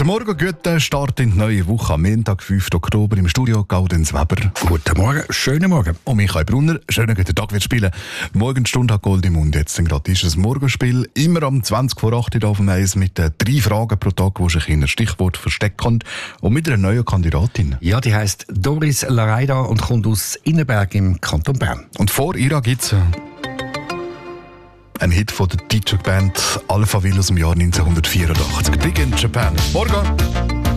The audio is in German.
Morgen, guten Start in die neue Woche. Am Montag, 5. Oktober, im Studio Gaudenz Weber. Guten Morgen, schönen Morgen. Und Michael Brunner, schönen guten Tag, wird spielen. Morgenstunde hat Gold im Mund. Jetzt gerade ist das Morgenspiel. Immer am 20 vor 8 Uhr auf dem Eis mit 3 Fragen pro Tag, wo sich in ein Stichwort verstecken kann. Und mit einer neuen Kandidatin. Ja, die heisst Doris Lareida und kommt aus Innenberg im Kanton Bern. Und vor ihr gibt es ein Hit von der DJ-Band Alphaville aus dem Jahr 1984. Big in Japan. Morgen!